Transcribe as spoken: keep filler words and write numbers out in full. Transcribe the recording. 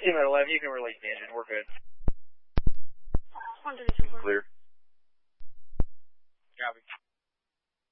Team at eleven, you can release the engine. We're good. One thirty-two. Clear.